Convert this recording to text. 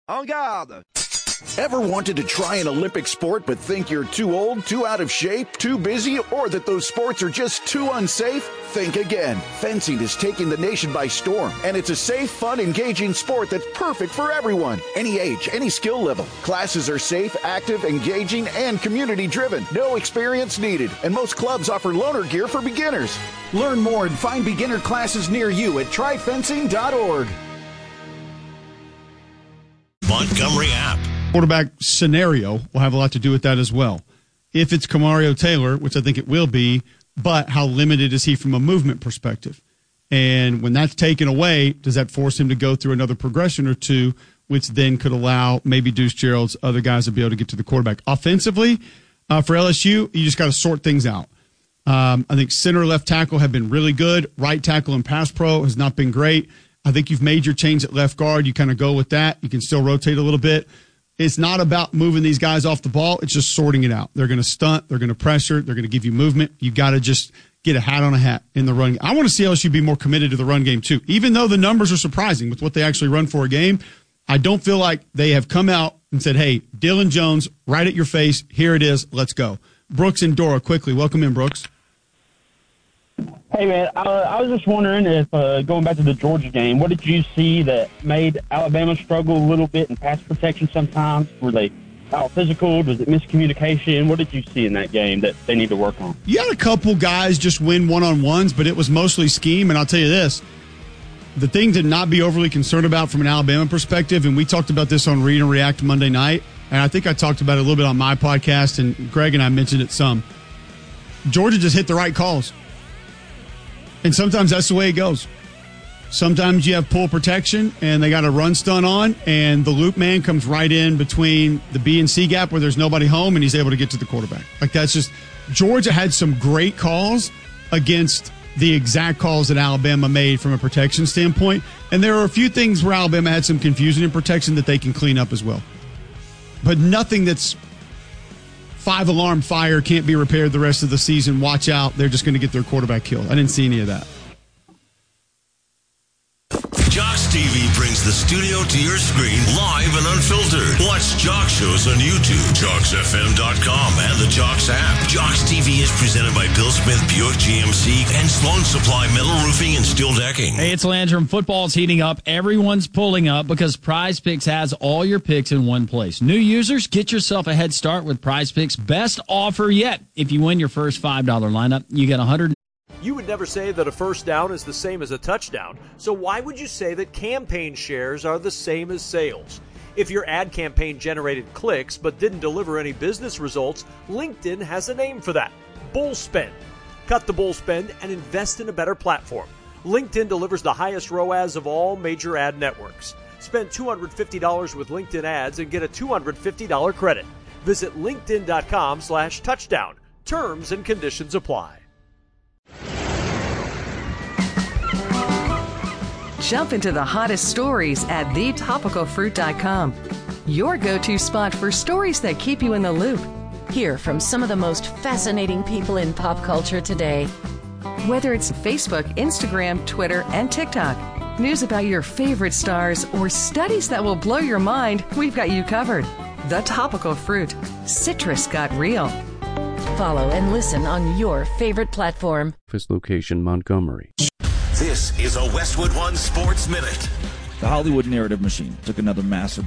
En garde! Ever wanted to try an Olympic sport but think you're too old, too out of shape, too busy, or that those sports are just too unsafe? Think again. Fencing is taking the nation by storm, and it's a safe, fun, engaging sport that's perfect for everyone. Any age, any skill level. Classes are safe, active, engaging, and community-driven. No experience needed, and most clubs offer loaner gear for beginners. Learn more and find beginner classes near you at tryfencing.org. Montgomery app. Quarterback scenario will have a lot to do with that as well. If it's Kamario Taylor, which I think it will be, but how limited is he from a movement perspective? And when that's taken away, does that force him to go through another progression or two, which then could allow maybe Deuce Gerald's other guys to be able to get to the quarterback? Offensively, for LSU, you just got to sort things out. I think center, left tackle have been really good. Right tackle and pass pro has not been great. I think you've made your change at left guard. You kind of go with that. You can still rotate a little bit. It's not about moving these guys off the ball. It's just sorting it out. They're going to stunt. They're going to pressure. They're going to give you movement. You got to just get a hat on a hat in the run game. I want to see LSU be more committed to the run game, too. Even though the numbers are surprising with what they actually run for a game, I don't feel like they have come out and said, hey, Dylan Jones, right at your face. Here it is. Let's go. Brooks and Dora, quickly. Welcome in, Brooks. Hey, man, I was just wondering if, going back to the Georgia game, what did you see that made Alabama struggle a little bit in pass protection sometimes? Were they out physical? Was it miscommunication? What did you see in that game that they need to work on? You had a couple guys just win one-on-ones, but it was mostly scheme, and I'll tell you this. The thing to not be overly concerned about from an Alabama perspective, and we talked about this on Read and React Monday night, and I think I talked about it a little bit on my podcast, and Greg and I mentioned it some. Georgia just hit the right calls. And sometimes that's the way it goes. Sometimes you have pull protection, and they got a run stun on, and the loop man comes right in between the B and C gap where there's nobody home, and he's able to get to the quarterback. Like, that's just – Georgia had some great calls against the exact calls that Alabama made from a protection standpoint. And there are a few things where Alabama had some confusion in protection that they can clean up as well. But nothing that's – 5-alarm fire, can't be repaired the rest of the season. Watch out. They're just going to get their quarterback killed. I didn't see any of that. Jocks TV brings the studio to your screen live and unfiltered. Watch Jocks shows on YouTube, JocksFM.com, and the Jocks app. Jocks TV is presented by Bill Smith Buick GMC and Sloan Supply Metal Roofing and Steel Decking. Hey, it's Landrum. Football's heating up. Everyone's pulling up because Prize Picks has all your picks in one place. New users, get yourself a head start with Prize Picks' best offer yet. If you win your first $5 lineup, you get $100. You would never say that a first down is the same as a touchdown, so why would you say that campaign shares are the same as sales? If your ad campaign generated clicks but didn't deliver any business results, LinkedIn has a name for that: bull spend. Cut the bull spend and invest in a better platform. LinkedIn delivers the highest ROAS of all major ad networks. Spend $250 with LinkedIn ads and get a $250 credit. Visit linkedin.com/touchdown. Terms and conditions apply. Jump into the hottest stories at thetopicalfruit.com. Your go-to spot for stories that keep you in the loop. Hear from some of the most fascinating people in pop culture today. Whether it's Facebook, Instagram, Twitter, and TikTok, news about your favorite stars, or studies that will blow your mind, we've got you covered. The Topical Fruit. Citrus got real. Follow and listen on your favorite platform. Office location, Montgomery. This is a Westwood One Sports Minute. The Hollywood narrative machine took another massive